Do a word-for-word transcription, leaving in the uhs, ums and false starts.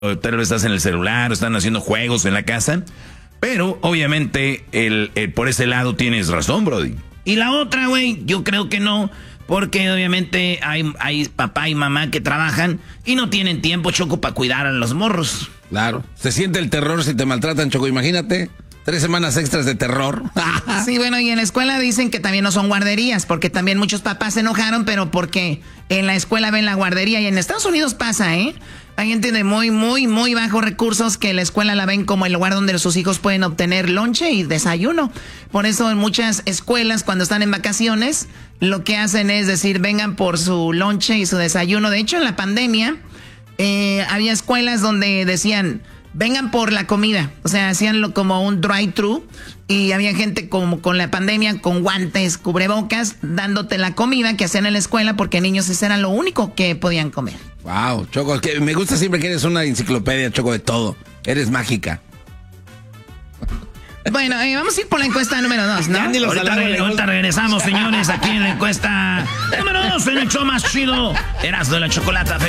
tal vez estás en el celular, o están haciendo juegos en la casa. Pero, obviamente, el, el, por ese lado tienes razón, Brody. Y la otra, güey, yo creo que no. Porque, obviamente, hay, hay papá y mamá que trabajan y no tienen tiempo, Choco, para cuidar a los morros. Claro. Se siente el terror si te maltratan, Choco. Imagínate. Tres semanas extras de terror. Sí, bueno, y en la escuela dicen que también no son guarderías, porque también muchos papás se enojaron, pero porque en la escuela ven la guardería y en Estados Unidos pasa, ¿eh? Hay gente de muy, muy, muy bajos recursos que la escuela la ven como el lugar donde sus hijos pueden obtener lonche y desayuno. Por eso en muchas escuelas, cuando están en vacaciones, lo que hacen es decir, vengan por su lonche y su desayuno. De hecho, en la pandemia, eh, había escuelas donde decían, vengan por la comida. O sea, hacíanlo como un drive-thru y había gente como con la pandemia, con guantes, cubrebocas, dándote la comida que hacían en la escuela porque niños ese era lo único que podían comer. Wow, Choco, que me gusta siempre que eres una enciclopedia, Choco, de todo. Eres mágica. Bueno, eh, vamos a ir por la encuesta número dos, ¿no? Ahorita, re, ahorita regresamos, señores, aquí en la encuesta número dos, en el show más chido. Erasmo de la Chocolata.